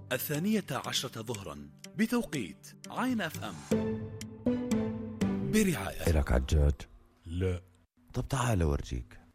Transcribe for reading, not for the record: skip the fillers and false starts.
12:00 ظهرا بتوقيت عين اف ام، برعاية. إلك عجاج؟ لا. طب تعال أورجيك.